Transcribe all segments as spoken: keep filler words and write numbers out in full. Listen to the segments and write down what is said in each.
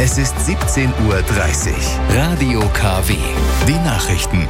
Es ist siebzehn Uhr dreißig. Radio K W. Die Nachrichten.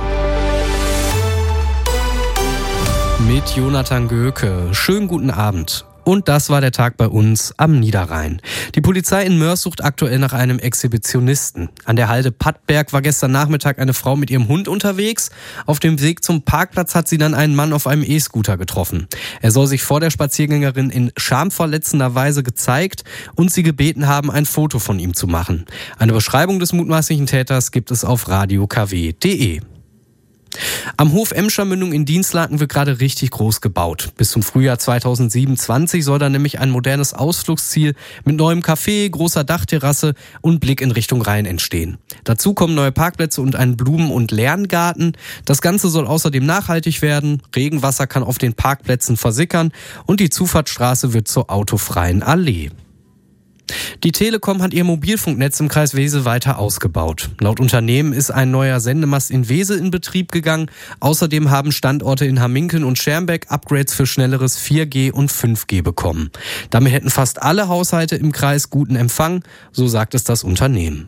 Mit Jonathan Göke. Schönen guten Abend. Und das war der Tag bei uns am Niederrhein. Die Polizei in Moers sucht aktuell nach einem Exhibitionisten. An der Halde Pattberg war gestern Nachmittag eine Frau mit ihrem Hund unterwegs. Auf dem Weg zum Parkplatz hat sie dann einen Mann auf einem E-Scooter getroffen. Er soll sich vor der Spaziergängerin in schamverletzender Weise gezeigt und sie gebeten haben, ein Foto von ihm zu machen. Eine Beschreibung des mutmaßlichen Täters gibt es auf radio k w punkt d e. Am Hof Emscher Mündung in Dinslaken wird gerade richtig groß gebaut. Bis zum Frühjahr zweitausendsiebenundzwanzig soll da nämlich ein modernes Ausflugsziel mit neuem Café, großer Dachterrasse und Blick in Richtung Rhein entstehen. Dazu kommen neue Parkplätze und ein Blumen- und Lerngarten. Das Ganze soll außerdem nachhaltig werden. Regenwasser kann auf den Parkplätzen versickern und die Zufahrtsstraße wird zur autofreien Allee. Die Telekom hat ihr Mobilfunknetz im Kreis Wesel weiter ausgebaut. Laut Unternehmen ist ein neuer Sendemast in Wesel in Betrieb gegangen. Außerdem haben Standorte in Hamminkeln und Schermbeck Upgrades für schnelleres vier G und fünf G bekommen. Damit hätten fast alle Haushalte im Kreis guten Empfang, so sagt es das Unternehmen.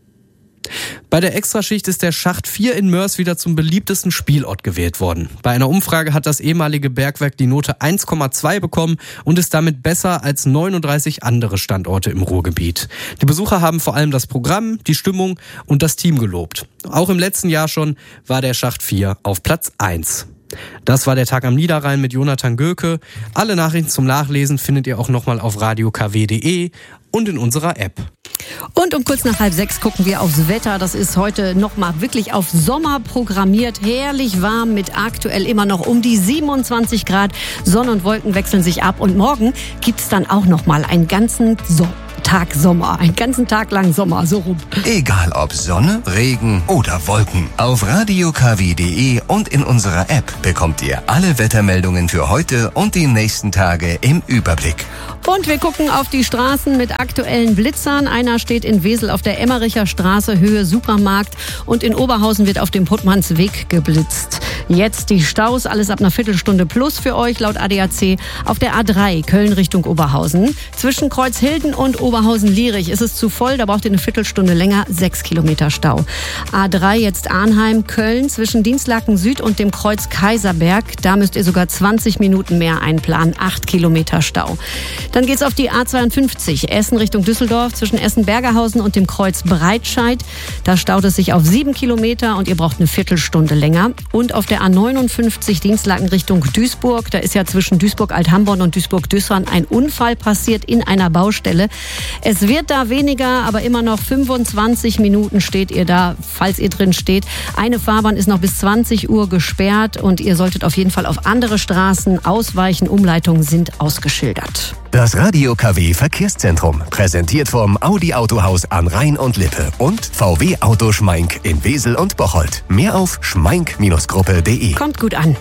Bei der Extraschicht ist der Schacht vier in Moers wieder zum beliebtesten Spielort gewählt worden. Bei einer Umfrage hat das ehemalige Bergwerk die Note eins Komma zwei bekommen und ist damit besser als neununddreißig andere Standorte im Ruhrgebiet. Die Besucher haben vor allem das Programm, die Stimmung und das Team gelobt. Auch im letzten Jahr schon war der Schacht vier auf Platz eins. Das war der Tag am Niederrhein mit Jonathan Göke. Alle Nachrichten zum Nachlesen findet ihr auch nochmal auf radio k w punkt d e und in unserer App. Und um kurz nach halb sechs gucken wir aufs Wetter. Das ist heute nochmal wirklich auf Sommer programmiert. Herrlich warm mit aktuell immer noch um die siebenundzwanzig Grad. Sonne und Wolken wechseln sich ab. Und morgen gibt's dann auch nochmal einen ganzen so Tag Sommer. Einen ganzen Tag lang Sommer, so rum. Egal ob Sonne, Regen oder Wolken. Auf radio k w punkt d e und in unserer App bekommt ihr alle Wettermeldungen für heute und die nächsten Tage im Überblick. Und wir gucken auf die Straßen mit aktuellen Blitzern. Einer steht in Wesel auf der Emmericher Straße, Höhe Supermarkt. Und in Oberhausen wird auf dem Puttmannsweg geblitzt. Jetzt die Staus, alles ab einer Viertelstunde plus für euch, laut A D A C. Auf der A drei, Köln Richtung Oberhausen. Zwischen Kreuzhilden und Oberhausen-Lierich ist es zu voll, da braucht ihr eine Viertelstunde länger, sechs Kilometer Stau. A drei, jetzt Arnheim, Köln, zwischen Dinslaken Süd und dem Kreuz Kaiserberg. Da müsst ihr sogar zwanzig Minuten mehr einplanen, acht Kilometer Stau. Dann geht's auf die A zweiundfünfzig, Essen Richtung Düsseldorf, zwischen Essen-Bergerhausen und dem Kreuz Breitscheid. Da staut es sich auf sieben Kilometer und ihr braucht eine Viertelstunde länger. Und auf der A neunundfünfzig, Dinslaken Richtung Duisburg, da ist ja zwischen Duisburg-Althamborn und Duisburg-Düssern ein Unfall passiert in einer Baustelle. Es wird da weniger, aber immer noch fünfundzwanzig Minuten steht ihr da, falls ihr drin steht. Eine Fahrbahn ist noch bis zwanzig Uhr gesperrt und ihr solltet auf jeden Fall auf andere Straßen ausweichen. Umleitungen sind ausgeschildert. Das Radio K W Verkehrszentrum, präsentiert vom Audi Autohaus an Rhein und Lippe und V W Auto Schmeink in Wesel und Bocholt. Mehr auf schmeink Gruppe punkt d e. Kommt gut an.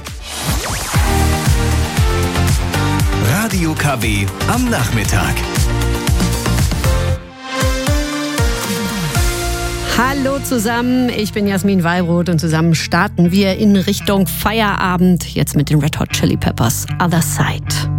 Radio K W am Nachmittag. Hallo zusammen, ich bin Jasmin Wallroth und zusammen starten wir in Richtung Feierabend. Jetzt mit den Red Hot Chili Peppers, Other Side.